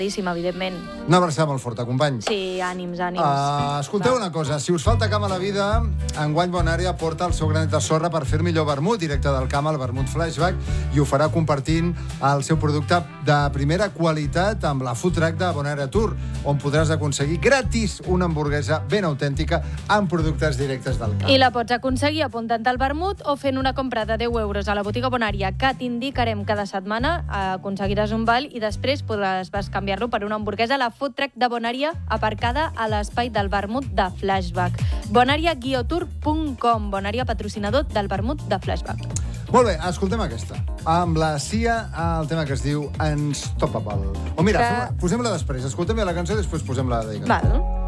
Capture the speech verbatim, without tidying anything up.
evidentment. Una abraçada molt forta, company. Sí, ànims, ànims. Uh, escolteu una cosa, si us falta cam a la vida, enguany Bonària porta el seu granet de sorra per fer millor vermut, directe del camp al vermut Flashback, i ho farà compartint el seu producte de primera qualitat amb la food truck de Bonària Tour, on podràs aconseguir gratis una hamburguesa ben autèntica amb productes directes del camp. I la pots aconseguir apuntant al vermut o fent una compra de deu euros a la botiga Bonària que t'indicarem cada setmana, aconseguiràs un val i després podràs canviar per una hamburguesa a la food truck de Bonària aparcada a l'espai del vermut de Flashback. bonària guió tour punt com, Bonària patrocinador del vermut de Flashback. Molt bé, escoltem aquesta. Amb la Sia, el tema que es diu Unstoppable. O mira, que... posem-la després. Escoltem la cançó i després posem la de... Val.